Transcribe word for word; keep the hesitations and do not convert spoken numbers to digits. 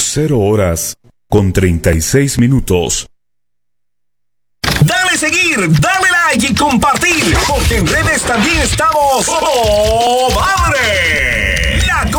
cero horas con treinta y seis minutos. Dale seguir, dale like y compartir, porque en redes también estamos. ¡Oh, vamos!